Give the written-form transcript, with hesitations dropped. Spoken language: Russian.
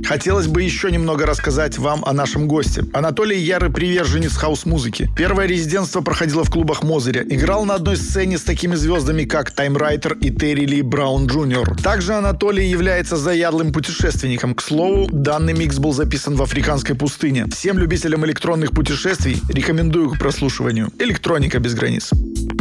Хотелось бы еще немного рассказать вам о нашем госте. Анатолий – ярый приверженец хаус-музыки. Первое резидентство проходило в клубах Мозыря. Играл на одной сцене с такими звездами, как Тайм Райтер и Терри Ли Браун Джуниор. Также Анатолий является заядлым путешественником. К слову, данный микс был записан в африканской пустыне. Всем любителям электронных путешествий рекомендую к прослушиванию. Электроника без границ.